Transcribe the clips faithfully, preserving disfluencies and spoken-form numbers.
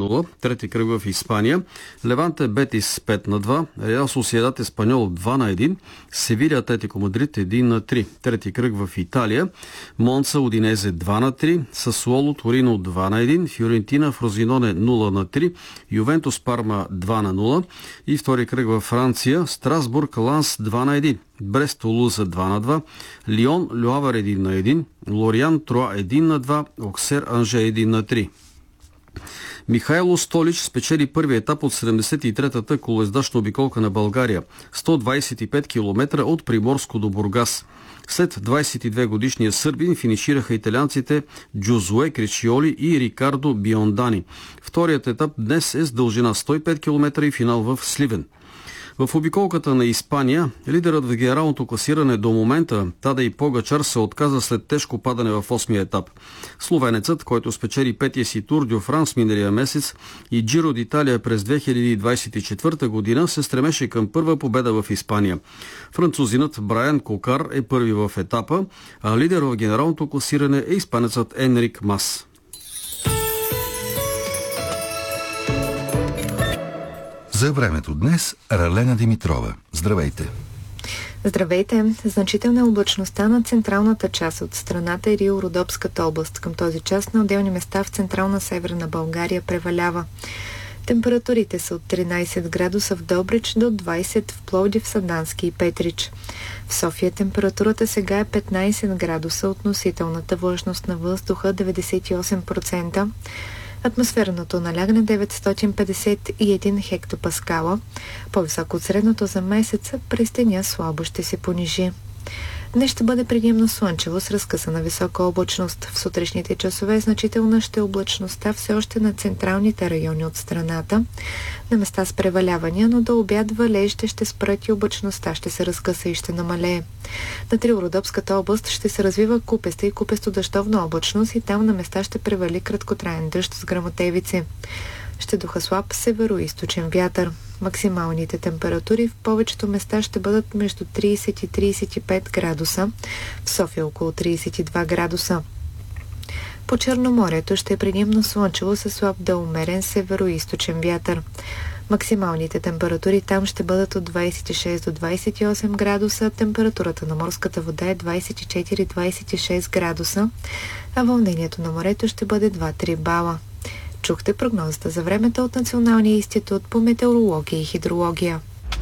нула. Трети кръг в Испания. Леванте Бетис пет на два. Реал Сосиедад Еспаньол два на един. Севиля Атлетико Мадрид един на три. Трети кръг в Италия. Монца Удинезе два на три. Сасуоло Торино два на един. Фиорентина Фрозиноне нула на три. Ювентус Парма два на нула. И втори кръг във Франция. Страсбург Ланс два на един. Брест Тулуза два на два. Лион Люавър един на един. Лориан Троа един на два. Оксер Анже един на три. Михайло Столич спечели първи етап от седемдесет и третата колоездачна обиколка на България. сто двадесет и пет километра от Приморско до Бургас. След двадесет и две годишния сърбин финишираха италианците Джозуе Кричиоли и Рикардо Биондани. Вторият етап днес е с дължина сто и пет километра и финал в Сливен. В обиколката на Испания, лидерът в генералното класиране до момента, Тадей Погачар, се отказа след тежко падане в осмия етап. Словенецът, който спечели петия си Тур дю Франс миналия месец и Джиро d'Италия през две хиляди двадесет и четвърта година, се стремеше към първа победа в Испания. Французинът Брайан Кокар е първи в етапа, а лидер в генералното класиране е испанецът Енрик Мас. За времето днес Ралена Димитрова. Здравейте! Здравейте! Значителна е облачността на централната част от страната и Рио-Родопската област. Към този час на отделни места в централна северна България превалява. Температурите са от тринадесет градуса в Добрич до двадесет в Пловдив, Сандански и Петрич. В София температурата сега е петнадесет градуса, относителната влажност на въздуха деветдесет и осем процента. Атмосферното налягане деветстотин петдесет и един хектопаскала. По-високо от средното за месеца, през деня слабо ще се понижи. Днес ще бъде предимно слънчево с разкъсана висока облачност. В сутрешните часове значителна ще е облачността все още на централните райони от страната. На места с превалявания, но до обяд валежите ще спрат и облачността ще се разкъса и ще намалее. На Рио-Родопската област ще се развива купеста и купесто-дъждовна облачност и там на места ще превали краткотраен дъжд с гръмотевици. Ще духа слаб северо-източен вятър. Максималните температури в повечето места ще бъдат между тридесет и тридесет и пет градуса, в София около тридесет и два градуса. По Черноморието ще е предимно слънчево със слаб до умерен северо-източен вятър. Максималните температури там ще бъдат от двадесет и шест до двадесет и осем градуса, температурата на морската вода е двадесет и четири до двадесет и шест градуса, а вълнението на морето ще бъде два до три бала. Чухте прогнозата за времето от Националния институт по метеорология и хидрология.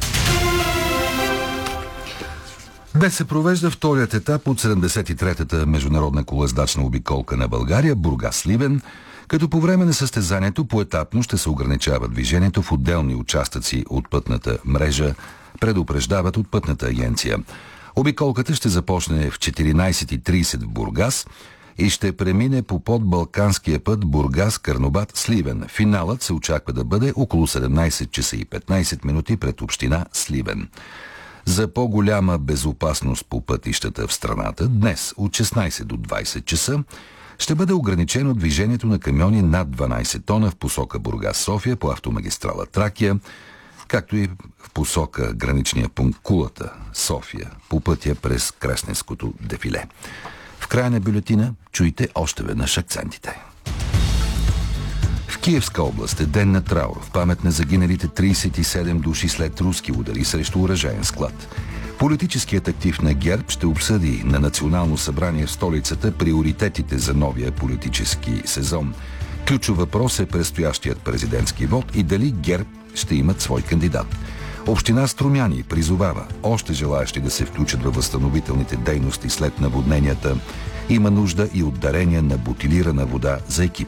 Днес се провежда вторият етап от седемдесет и третата международна колоездачна обиколка на България, Бургас-Сливен, като по време на състезанието поетапно ще се ограничава движението в отделни участъци от пътната мрежа, предупреждават от пътната агенция. Обиколката ще започне в четиринадесет и тридесет в Бургас и ще премине по подбалканския път Бургас-Карнобат-Сливен. Финалът се очаква да бъде около седемнадесет часа и петнадесет минути пред община Сливен. За по-голяма безопасност по пътищата в страната, днес от шестнадесет до двадесет часа ще бъде ограничено движението на камиони над дванадесет тона в посока Бургас-София по автомагистрала Тракия, както и в посока граничния пункт Кулата, София, по пътя през Кресненското дефиле. В края на бюлетина чуйте още веднъж акцентите. В Киевска област е ден на траур в памет на загиналите тридесет и седем души след руски удари срещу оръжаен склад. Политическият актив на ГЕРБ ще обсъди на Национално събрание в столицата приоритетите за новия политически сезон. Ключов въпрос е предстоящият президентски вод и дали ГЕРБ ще имат свой кандидат. Община Струмяни призовава още желаящи да се включат във възстановителните дейности след наводненията. Има нужда и от дарения на бутилирана вода за екипа.